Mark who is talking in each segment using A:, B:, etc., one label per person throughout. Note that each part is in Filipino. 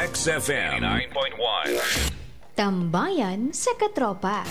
A: XFM 9.1
B: Tambayan sa Katropa.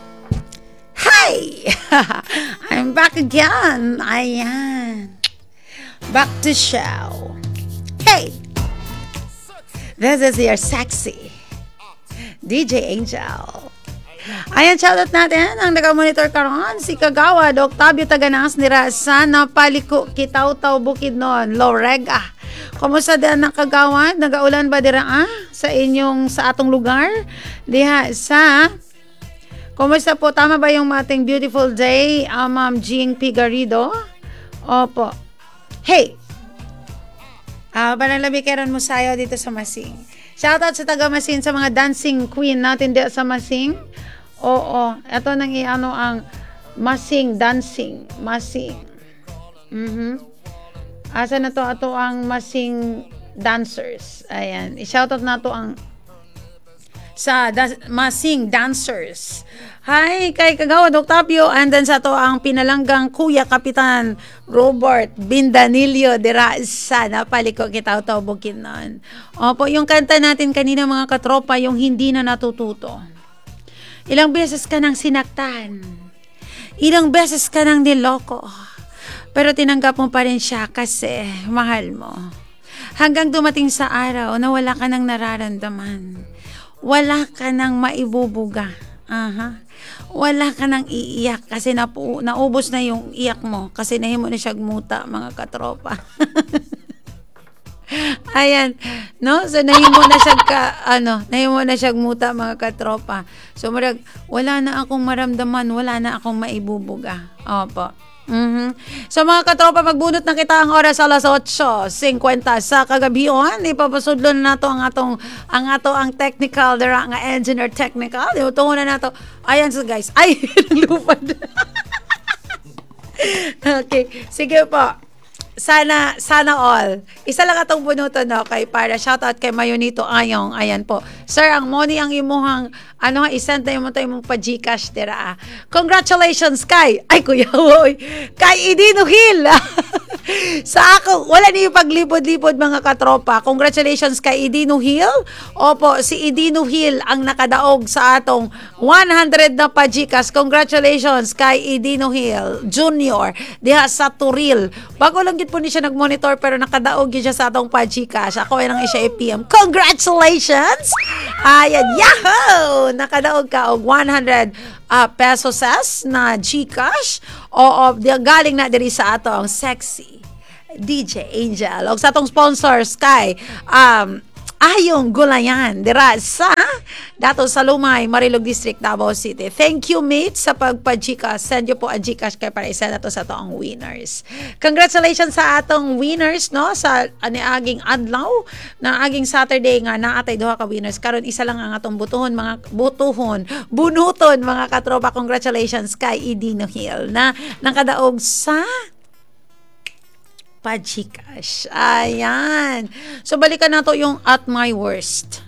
C: Hi! I'm back again. Ayan. Back to show. Hey! This is your sexy DJ Angel. Ayan, shoutout natin ang nag-monitor karon si Kagawad Octavio Taganas nira sa Napaliko, Kitaw-Taw, Bukidnon, Lorega. Kumusta din ang Kagawad? Nagaulan ba dira sa atong lugar? Diha sa kumusta po? Tama ba yung ating beautiful day, Ma'am Jean P. Garrido? Opo. Hey! Parang labi karon mo sayo dito sa Masing. Shoutout sa taga Masing, sa mga dancing queen natin dito sa Masing. Oo, ito nang ang Masing dancing, Masing. Asa na to ato ang Masing dancers. Ayan, i-shoutout na to ang Masing dancers. Hi kay Kagawad Octavio, and then sa to ang pinalanggang Kuya Kapitan Robert Bindanillo dira sa Napaliko, Kitaw-Taw, Bukidnon. Opo, yung kanta natin kanina mga katropa, yung hindi na natututo. Ilang beses ka nang sinaktan. Ilang beses ka nang niloko. Pero tinanggap mo pa rin siya kasi mahal mo. Hanggang dumating sa araw na wala ka nang nararamdaman. Wala ka nang maibubuga. Wala ka nang iiyak kasi naubos na yung iyak mo kasi nahimo na siya gmuta, mga katropa. Ayan, no? So nahimo na siya muta, mga katropa. So wala na akong maramdaman, wala na akong maibubuga. Opo. So mga katropa, magbunot na kita ang oras alas 8:50 sa kagabion. Ipapasudlon na nato ang technical dira nga engineer technical. Tungo na nato. Ayan so guys. Ay, lupad. Okay, sige po. Sana all. Isa lang atong bunuto no kay para shoutout kay Mayonito Ayong. Ayan po. Sir, ang money ang imuhang i-send na mo tayo mong pa-Gcash dira. Congratulations kay Kuya Woy. Kay Idino Hill. Sa ako, wala niyo paglipod-lipod mga katropa. Congratulations kay Idino Hill. Opo, si Idino Hill ang nakadaog sa atong 100 na pa-Gcash. Congratulations kay Idino Hill Junior diha sa Turil. Bago lang po ni siya nag-monitor pero nakadaog yun siya sa atong pa-Gcash. Ako ay nang siya i-PM. Congratulations! Ayan, yahoo! Nakadaog ka og 100 pesos na Gcash. O galing na diri sa atong sexy DJ Angel. O sa atong sponsors kay Ayong Gulayan dira sa Dato Salumay, Marilog District, Davao City. Thank you, mate, sa pagpa-Gcash. Send you po ang Gcash kay para isa na to sa atong winners. Congratulations sa atong winners, no? Sa aging adlaw na aging Saturday nga naatay duha ka winners. Karon isa lang ang atong bunuton mga katropa. Congratulations kay Idino Hill na nakadaog sa pa-Gcash. Ayan. So, balikan na to yung At My Worst.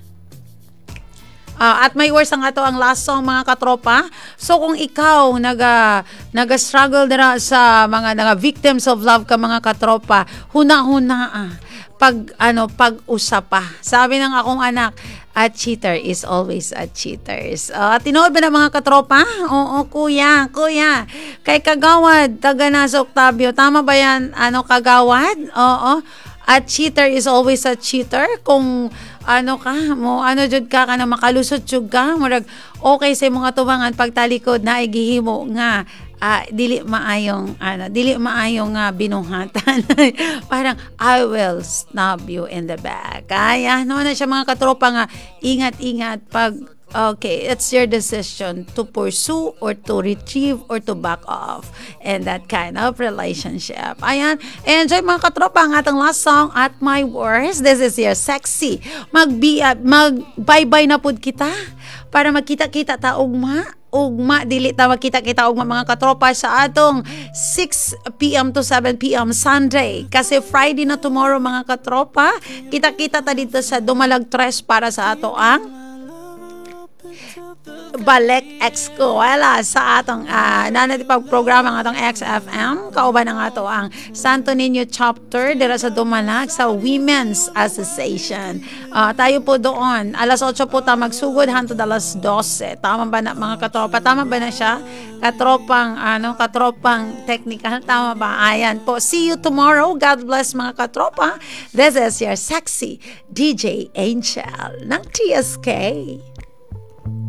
C: At My Worst ang ato ang last song, mga katropa. So, kung ikaw naga-struggle dira sa mga victims of love ka, mga katropa, huna-huna pag-usapa. Sabi ng akong anak, a cheater is always a cheaters. Tinood ba na mga katropa? Oo, kuya. Kay Kagawad, taga na sa Octavio. Tama ba yan, Kagawad? Oo. A cheater is always a cheater. Kung jud ka na makalusot jud ka, murag okay sa mga tubangan pagtalikod na igihimo nga dili maayong binuhatan. Parang I will stab you in the back. Kaya na siya mga katropa nga ingat pag okay, it's your decision to pursue or to retrieve or to back off in that kind of relationship. Ayan, enjoy mga katropa ang atong last song, At My Worst. This is your sexy. Mag-bye-bye na pud kita para magkita-kita ta ugma dili ta magkita-kita ugma mga katropa sa atong 6 p.m. to 7 p.m. Sunday kasi Friday na tomorrow mga katropa. Kita-kita ta dito sa Dumalag 3 para sa ato ang balik eskwela sa atong nanatipag programa ng atong XFM. Kauban ang ato ang Santo Niño chapter dira sa Dumalag sa Women's Association. Tayo po doon. Alas 8 po ta magsugod hangtod alas 12. Tama ba na mga katropa? Tama ba na siya? Katropang technical. Tama ba? Ayan po. See you tomorrow. God bless mga katropa. This is your sexy DJ Angel ng TSK.